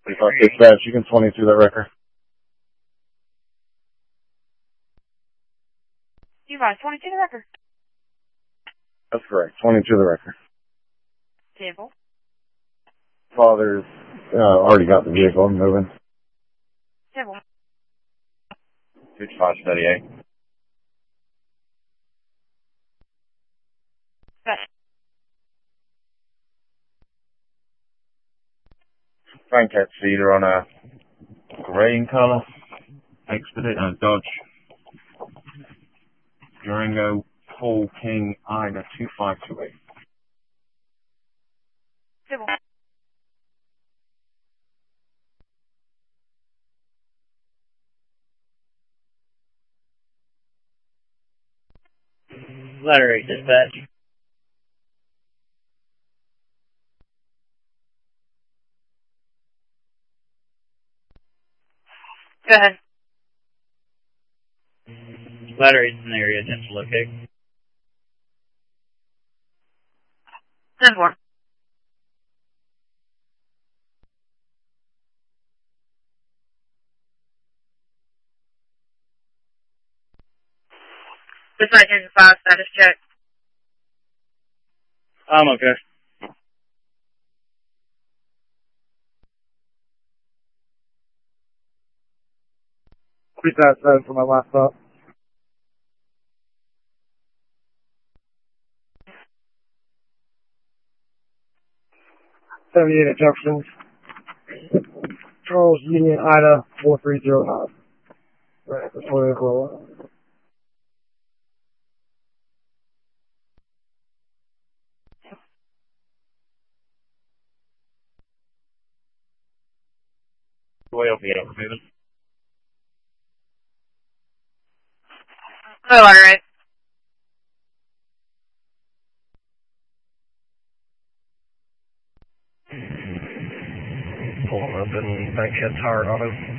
Dispatch, you can 22 that record. You got 22 the record. That's correct. 22 the record. Vehicle. Father's already got the vehicle moving. Vehicle. 5538. Frank had Cedar on a gray in color. Expedite Dodge Durango Paul King Ida 2528. Vehicle. Letter 8, dispatch. Go ahead. Letter 8's in the area, attempt to locate. 10-4. Dispatch engine 5, status check. I'm okay. Quick that said for my laptop. 78 at Jefferson's. Charles Union Ida 4309. Right, that's where they go. Way over here, moving. Oh, alright. Pulling up in Bankhead Tire Auto.